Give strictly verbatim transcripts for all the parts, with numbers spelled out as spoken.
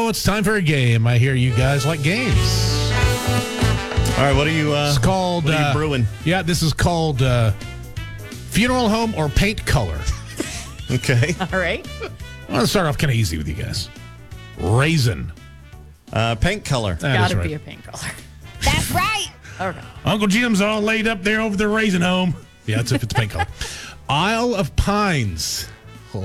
Oh, it's time for a game. I hear you guys like games. All right, what are you? Uh, It's called. What are you uh, brewing? Yeah, this is called uh, funeral home or paint color. Okay. All right. I'm gonna start off kind of easy with you guys. Raisin. Uh, paint color. That Gotta is right. be a paint color. That's right. Okay. Uncle Jim's all laid up there over the raisin home. Yeah, that's if it's paint color. Isle of Pines. Uh,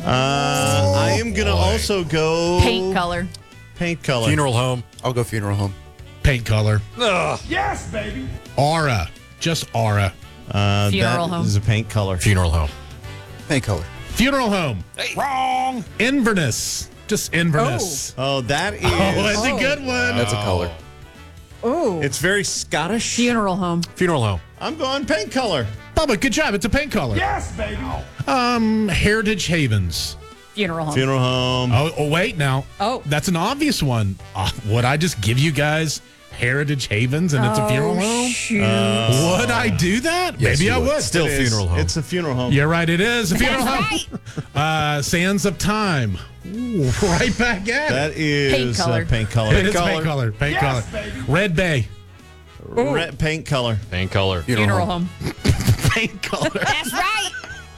I am gonna also go Paint color. Paint color. Funeral home. I'll go funeral home. Paint color. Ugh. Yes, baby. Aura. Just aura. Uh, Funeral that home. is a paint color. Funeral home. Paint color. Funeral home. Wrong. Inverness. Just Inverness. Oh, that is. Oh, that's Oh. a good one. That's a color. Oh. It's very Scottish. Funeral home. Funeral home. I'm going paint color. Bubba, good job. It's a paint color. Yes, baby. Um, Heritage Havens. Funeral home. Funeral home. Oh, oh wait now. Oh. That's an obvious one. Uh, would I just give you guys Heritage Havens and it's a funeral home? Shoot. Would I do that? Yes, Maybe you I would. would. Still It is. funeral home. It's a funeral home. You're right. It is a funeral That's home. Uh, Sands of Time. Ooh, right back at That it. is Paint color. Uh, paint color. It is paint color. Paint Yes, color. baby. Red Bay. Red paint color. Paint color. Funeral home. Paint color. That's right.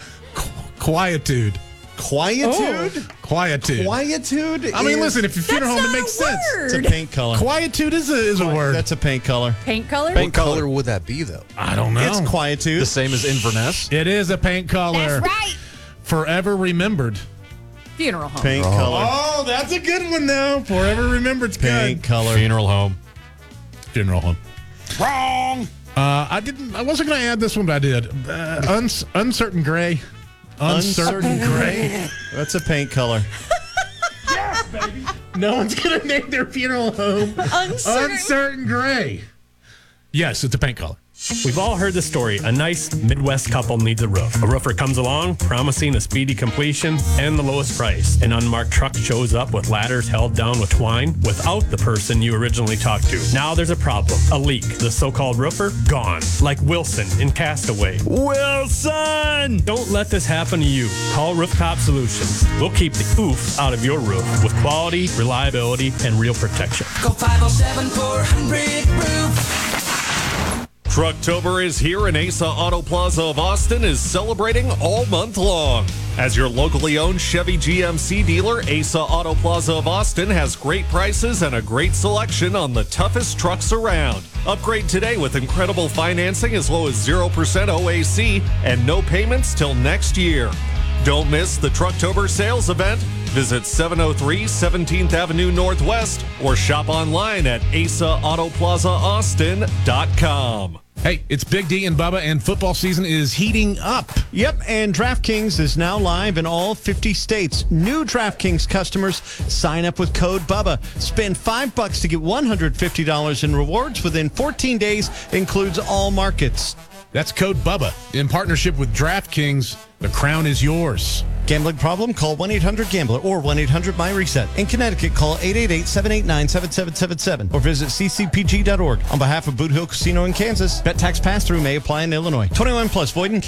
Quietude. Quietude. Quietude. Quietude. I mean, is- listen, if you're funeral home, it makes sense. it's a paint color. Quietude is a is a word. That's a paint color. Paint color. What color would that be, though? I don't know. It's quietude. The same as Inverness? It is a paint color. That's right. Forever remembered. Funeral home. Paint color. Oh, that's a good one though. Forever remembered's Paint good. color. Funeral home. Funeral home. Wrong. Uh, I didn't. I wasn't going to add this one, but I did. Uh, uns, uncertain gray. Uncertain gray. That's a paint color. Yes, baby. No one's going to name their funeral home Uncertain. uncertain gray. Yes, it's a paint color. We've all heard the story. A nice Midwest couple needs a roof. A roofer comes along, promising a speedy completion and the lowest price. An unmarked truck shows up with ladders held down with twine without the person you originally talked to. Now there's a problem. A leak. The so-called roofer, gone. Like Wilson in Castaway. Wilson! Don't let this happen to you. Call Rooftop Solutions. We'll keep the oof out of your roof with quality, reliability, and real protection. Call five oh seven, four hundred, roof. Trucktober is here, and Asa Auto Plaza of Austin is celebrating all month long. As your locally owned Chevy G M C dealer, Asa Auto Plaza of Austin has great prices and a great selection on the toughest trucks around. Upgrade today with incredible financing as low as zero percent O A C and no payments till next year. Don't miss the Trucktober sales event. Visit seven oh three seventeenth Avenue Northwest or shop online at asa auto plaza austin dot com. Hey, it's Big D and Bubba, and football season is heating up. Yep, and DraftKings is now live in all fifty states. New DraftKings customers sign up with code BUBBA. Spend five bucks to get one hundred fifty dollars in rewards within fourteen days. Includes all markets. That's code BUBBA. In partnership with DraftKings, the crown is yours. Gambling problem? Call one eight hundred gambler or one eight hundred my reset. In Connecticut, call eight eight eight, seven eight nine, seven seven seven seven or visit c c p g dot org. On behalf of Boot Hill Casino in Kansas, bet tax pass-through may apply in Illinois. twenty-one plus void in